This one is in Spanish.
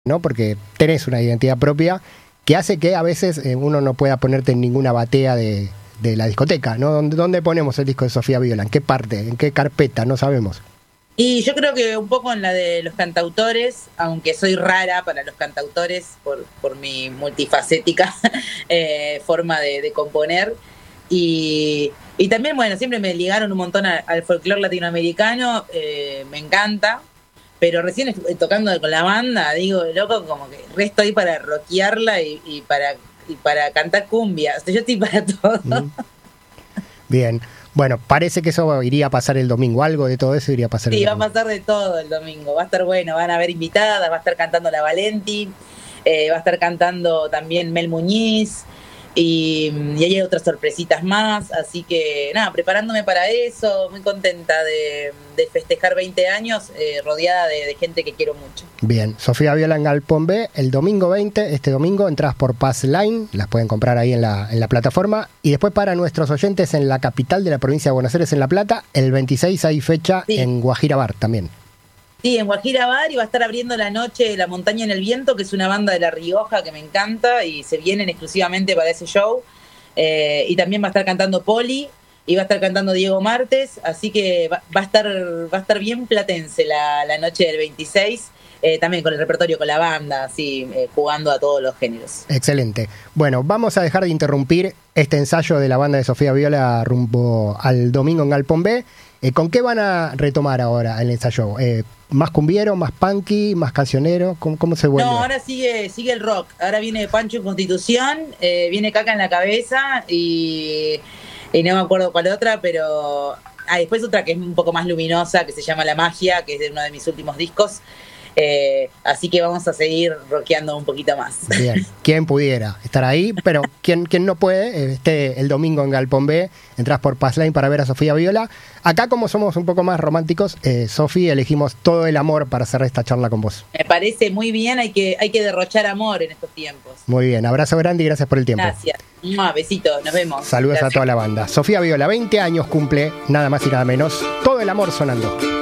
¿no? Porque tenés una identidad propia que hace que a veces uno no pueda ponerte en ninguna batea de la discoteca, ¿no? ¿Dónde ponemos el disco de Sofía Viola? ¿En qué parte? ¿En qué carpeta? No sabemos. Y yo creo que un poco en la de los cantautores, aunque soy rara para los cantautores por mi multifacética forma de componer. Y también, bueno, siempre me ligaron un montón al folclore latinoamericano, me encanta. Pero recién tocando con la banda, digo, loco, como que resto ahí para rockearla y para cantar cumbia. O sea, yo estoy para todo. Bien. Bueno, parece que eso iría a pasar el domingo. Algo de todo eso iría a pasar el domingo. Sí, va a pasar de todo el domingo. Va a estar bueno, van a haber invitadas, va a estar cantando la Valenti, va a estar cantando también Mel Muñiz. Y hay otras sorpresitas más, así que nada, preparándome para eso, muy contenta de festejar 20 años, rodeada de gente que quiero mucho. Bien, Sofía Viola en Galpón B, el domingo 20, este domingo, entradas por Pass Line, las pueden comprar ahí en la plataforma, y después para nuestros oyentes en la capital de la provincia de Buenos Aires, en La Plata, el 26 hay fecha en Guajira Bar también. Sí, en Guajira Bar, y va a estar abriendo la noche La Montaña en el Viento, que es una banda de La Rioja que me encanta y se vienen exclusivamente para ese show. Y también va a estar cantando Poli y va a estar cantando Diego Martes, así que va a estar bien platense la noche del 26, también con el repertorio, con la banda, así, jugando a todos los géneros. Excelente. Bueno, vamos a dejar de interrumpir este ensayo de la banda de Sofía Viola rumbo al domingo en Galpón B. ¿Con qué van a retomar ahora el ensayo? ¿Más cumbiero, más punky, más cancionero? ¿Cómo se vuelve? No, ahora sigue el rock. Ahora viene Pancho en Constitución, viene Caca en la Cabeza y no me acuerdo cuál otra, pero después otra que es un poco más luminosa, que se llama La Magia, que es de uno de mis últimos discos. Así que vamos a seguir rockeando un poquito más. Bien, quien pudiera estar ahí, pero quien no puede, el domingo en Galpón B, entras por Passline para ver a Sofía Viola. Acá, como somos un poco más románticos, Sofi, elegimos Todo el Amor para cerrar esta charla con vos. Me parece muy bien, hay que derrochar amor en estos tiempos. Muy bien, abrazo grande y gracias por el tiempo. Gracias, besitos, nos vemos. Saludos gracias a toda la banda. Sofía Viola, 20 años cumple, nada más y nada menos. Todo el Amor sonando.